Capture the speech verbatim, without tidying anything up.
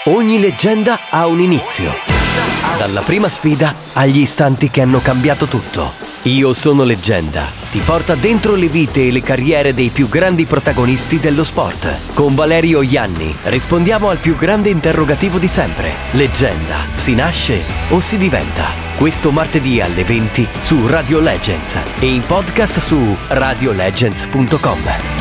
Ogni leggenda ha un inizio. Dalla prima sfida agli istanti che hanno cambiato tutto. Io sono leggenda. Ti porta dentro le vite e le carriere dei più grandi protagonisti dello sport. Con Valerio Ianni rispondiamo al più grande interrogativo di sempre. Leggenda, si nasce o si diventa? Questo martedì alle venti su Radio Legends e in podcast su radio legends punto com.